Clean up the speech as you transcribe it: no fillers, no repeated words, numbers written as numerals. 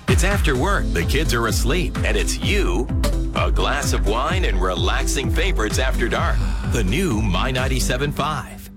It's after work, the kids are asleep, and it's you, a glass of wine, and relaxing favorites after dark. The new My 97.5.